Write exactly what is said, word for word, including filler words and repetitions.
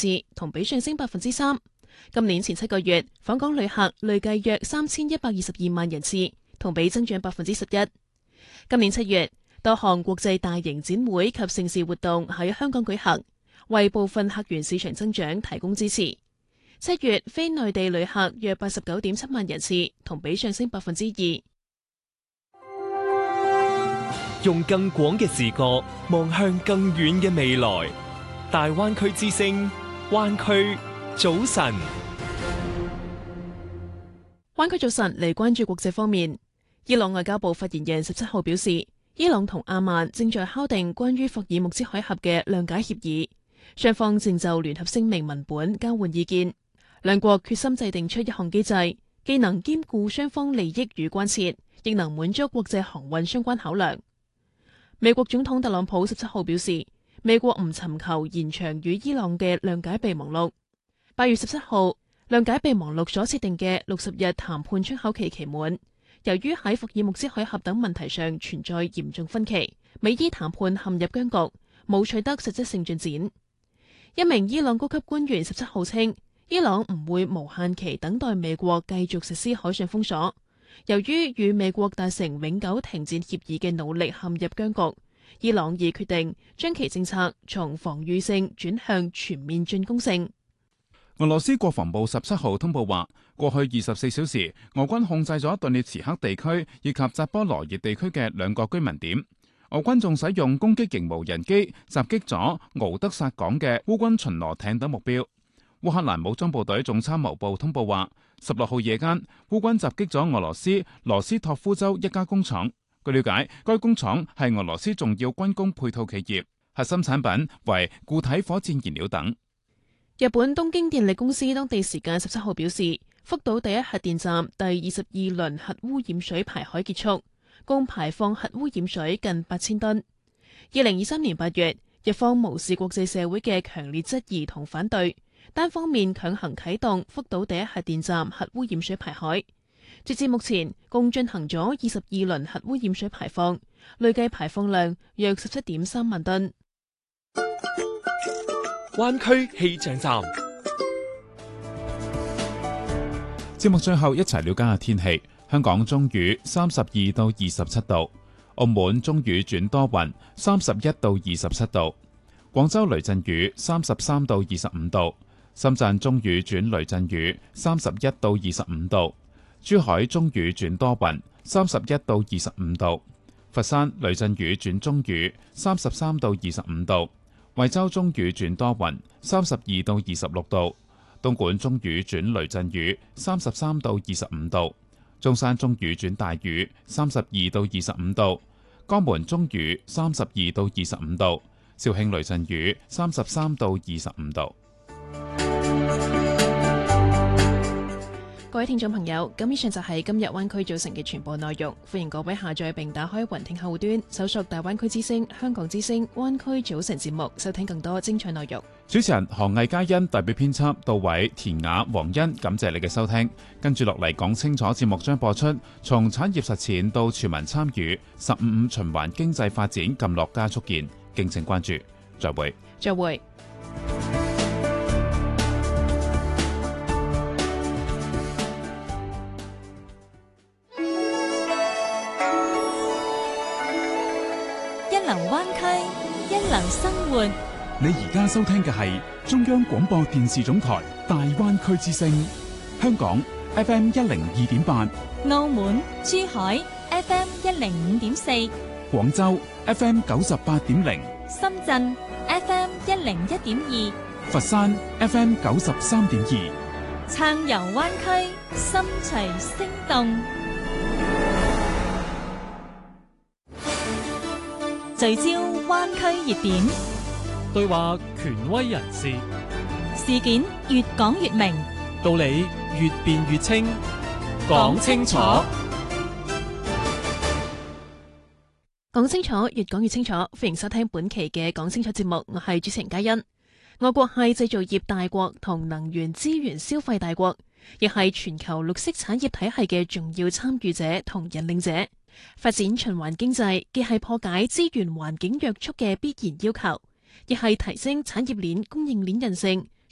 次，同比上升百分之三。今年前七個月，訪港旅客累計約三千一百二十二萬人次，同比增長百分之十一。今年七月，多項國際大型展會及盛事活動喺香港舉行，為部分客源市場增長提供支持。七月非內地旅客約八十九點七萬人次，同比上升百分之二。 用更廣嘅視角望向更遠嘅未來，大灣區之聲，灣區早晨。 灣區早晨嚟關注國際方面，伊朗外交部發言人十七號表示，伊朗同阿曼正在敲定關於霍爾木茲海峽嘅諒解協議，雙方正就聯合聲明文本交換意見。兩國決心制定出一項機制，既能兼顧雙方利益與關切，亦能滿足國際航運相關考量。美國總統特朗普十七號表示，美國唔尋求延長與伊朗嘅諒解備忘錄。八月十七號，諒解備忘錄所設定嘅六十日談判窗口期期滿，由於喺霍爾木茲海峽等問題上存在嚴重分歧，美伊談判陷入僵局，冇取得實質性進展。一名伊朗高級官員十七號稱，伊朗唔會無限期等待美國繼續實施海上封鎖。由於與美國達成永久停戰協議嘅努力陷入僵局，伊朗已決定將其政策從防禦性轉向全面進攻性。 俄羅斯國防部十七號通報話，過去二十四小時，俄軍控制咗頓涅茨克地區以及扎波羅熱地區嘅兩個居民點。俄軍仲使用攻擊型無人機襲擊咗敖德薩港嘅烏軍巡邏艇等目標。烏克蘭武裝部隊總參謀部通報話，十六號夜間，烏軍襲擊咗俄羅斯羅斯托夫州一家工廠。據了解，該工廠係俄羅斯重要軍工配套企業，核心產品為固體火箭燃料等。 日本東京電力公司當地時間十七號表示，福島第一核電站第二十二輪核污染水排海結束，共排放核污染水近八千噸。二零二三年八月，日方無視國際社會嘅強烈質疑同反對，單方面強行啟動福島第一核電站核污染水排海。截至目前，共進行咗二十二輪核污染水排放，累計排放量約十七點三萬噸。 灣區氣象站， 節目最後一齊了解下天氣。香港中雨，三十二到二十七度；澳門中雨轉多雲，三十一到二十七度；廣州雷陣雨，三十三到二十五度；深圳中雨轉雷陣雨，三十一到二十五度；珠海中雨轉多雲，三十一到二十五度；佛山雷陣雨轉中雨，三十三到二十五度；惠州中雨轉多雲，三十二到二十六度；東莞中雨轉雷陣雨，三十三到二十五度；中山中雨轉大雨，三十二到二十五度；江門中雨，三十二到二十五度；肇慶雷陣雨，三十三到二十五度。 各位聽眾朋友，咁以上就係今日灣區早晨嘅全部內容。歡迎各位下載並打開雲聽客戶端，搜索大灣區之聲、香港之聲、灣區早晨節目，收聽更多精彩內容。 主持人何藝嘉欣代表編輯杜偉、田雅、黃欣，感謝你嘅收聽。跟住落嚟講清楚節目將播出，從產業實踐到全民參與，十五五循環經濟發展撳落加速鍵，敬請關注。再會。 再會。 一流灣區，一流生活。 你而家收聽嘅係中央廣播電視總台大灣區之聲，香港 F M 一零二點八， 澳門、珠海 F M 一零五點四， 廣州 F M 九十八點零， 深圳 F M 一零一點二， 佛山 F M 九十三點二。 暢遊灣區，心隨聲動。聚焦灣區熱點， 對話權威人士， 事件越講越明， 道理越辯越清，講清楚， 講清楚，越講越清楚。歡迎收聽本期嘅講清楚節目，我係主持人嘉欣。我國係製造業大國同能源資源消費大國，亦係全球綠色產業體系嘅重要參與者同引領者。發展循環經濟既係破解資源環境約束嘅必然要求，亦係提升產業鏈供應鏈韌性